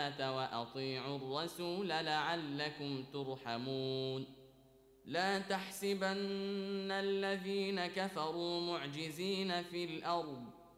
الصلاة وأطيعوا الرسول لعلكم ترحمون لا تحسبن الذين كفروا معجزين في الأرض